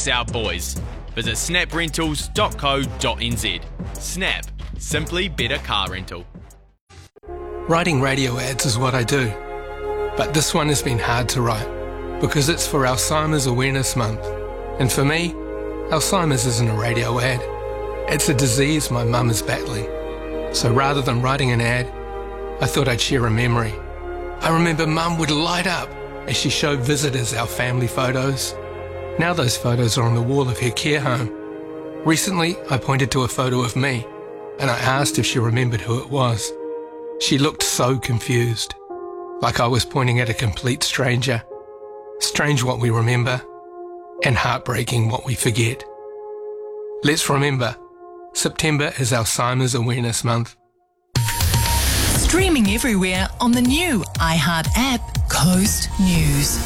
Chase our boys. Visit snaprentals.co.nz. Snap. Simply better car rental. Writing radio ads is what I do. But this one has been hard to write because it's for Alzheimer's Awareness Month. And for me, Alzheimer's isn't a radio ad. It's a disease my mum is battling. So rather than writing an ad, I thought I'd share a memory. I remember Mum would light up as she showed visitors our family photos. Now those photos are on the wall of her care home. Recently, I pointed to a photo of me and I asked if she remembered who it was. She looked so confused, like I was pointing at a complete stranger. Strange what we remember and heartbreaking what we forget. Let's remember, September is Alzheimer's Awareness Month. Streaming everywhere on the new iHeart app, Coast News.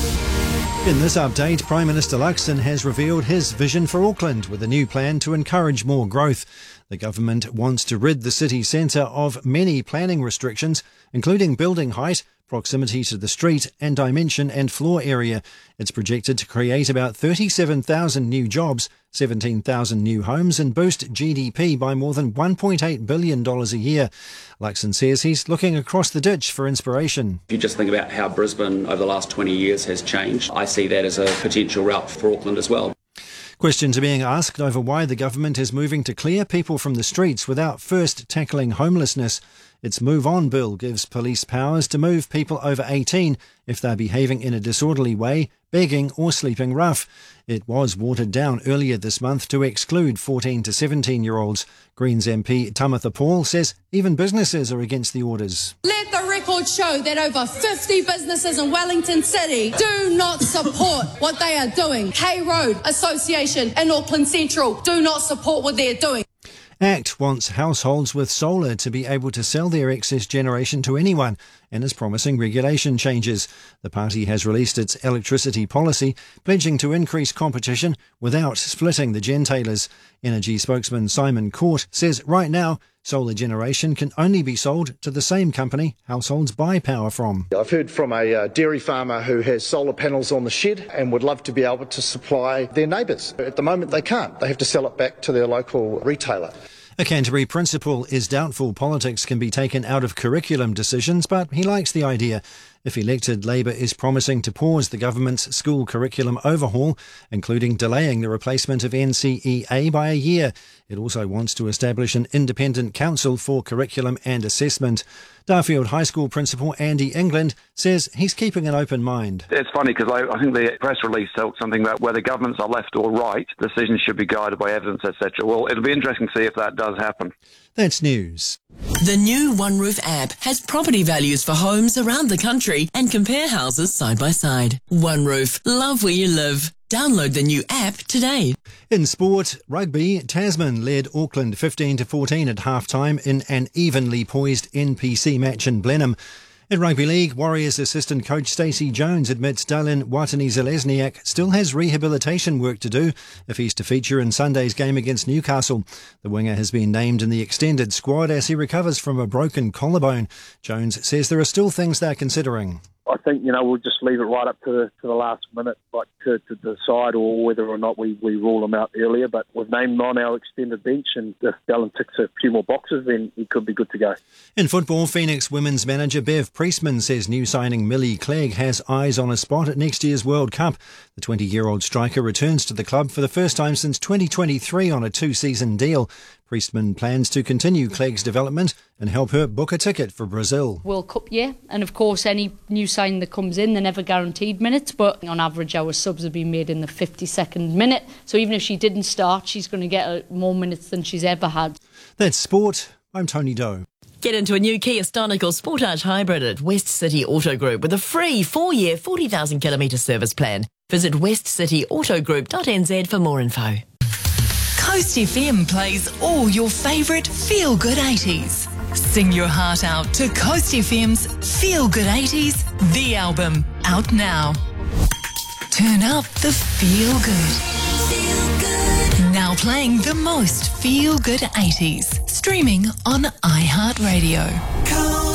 In this update, Prime Minister Luxon has revealed his vision for Auckland with a new plan to encourage more growth. The government wants to rid the city centre of many planning restrictions, including building height, proximity to the street and dimension and floor area. It's projected to create about 37,000 new jobs, 17,000 new homes and boost GDP by more than $1.8 billion a year. Luxon says he's looking across the ditch for inspiration. If you just think about how Brisbane over the last 20 years has changed, I see that as a potential route for Auckland as well. Questions are being asked over why the government is moving to clear people from the streets without first tackling homelessness. Its Move On bill gives police powers to move people over 18 if they're behaving in a disorderly way, begging or sleeping rough. It was watered down earlier this month to exclude 14 to 17-year-olds. Greens MP Tamitha Paul says even businesses are against the orders. Let the record show that over 50 businesses in Wellington City do not support what they are doing. Hay Road Association and Auckland Central do not support what they're doing. ACT wants households with solar to be able to sell their excess generation to anyone and is promising regulation changes. The party has released its electricity policy, pledging to increase competition without splitting the gentailers. Energy spokesman Simon Court says right now solar generation can only be sold to the same company households buy power from. I've heard from a dairy farmer who has solar panels on the shed and would love to be able to supply their neighbours. At the moment they can't. They have to sell it back to their local retailer. A Canterbury principal is doubtful politics can be taken out of curriculum decisions, but he likes the idea. If elected, Labour is promising to pause the government's school curriculum overhaul, including delaying the replacement of NCEA by a year. It also wants to establish an independent council for curriculum and assessment. Darfield High School principal Andy England says he's keeping an open mind. It's funny because I think the press release told something about whether governments are left or right, decisions should be guided by evidence, etc. Well, it'll be interesting to see if that does happen. That's news. The new One Roof app has property values for homes around the country and compare houses side by side. One Roof, love where you live. Download the new app today. In sport, rugby, Tasman led Auckland 15-14 at half-time in an evenly poised NPC match in Blenheim. In Rugby League, Warriors assistant coach Stacey Jones admits Dallin Watene-Zelezniak still has rehabilitation work to do if he's to feature in Sunday's game against Newcastle. The winger has been named in the extended squad as he recovers from a broken collarbone. Jones says there are still things they're considering. I think, we'll just leave it right up to the last minute, to decide or whether or not we rule him out earlier. But we've named him on our extended bench, and if Dallin ticks a few more boxes, then he could be good to go. In football, Phoenix women's manager Bev Priestman says new signing Millie Clegg has eyes on a spot at next year's World Cup. The 20-year-old striker returns to the club for the first time since 2023 on a 2-season deal. Priestman plans to continue Clegg's development and help her book a ticket for Brazil. World Cup year, and of course any new sign that comes in, they're never guaranteed minutes, but on average our subs have been made in the 52nd minute, so even if she didn't start, she's going to get more minutes than she's ever had. That's sport. I'm Tony Doe. Get into a new Kia Stonic or Sportage Hybrid at West City Auto Group with a free 4-year, 40,000 kilometre service plan. Visit westcityautogroup.nz for more info. Coast FM plays all your favourite feel-good 80s. Sing your heart out to Coast FM's Feel Good 80s, the album, out now. Turn up the feel good. Now playing the most feel-good 80s. Streaming on iHeartRadio.